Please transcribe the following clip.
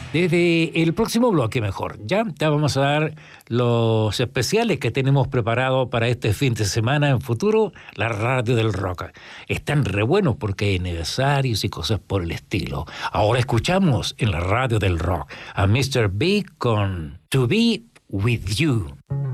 Desde el próximo bloque mejor, ¿ya? Te vamos a dar los especiales que tenemos preparados para este fin de semana en futuro, la radio del rock. Están re buenos porque hay aniversarios y cosas por el estilo. Ahora escuchamos en la radio del rock a Mr. Big con To Be With You.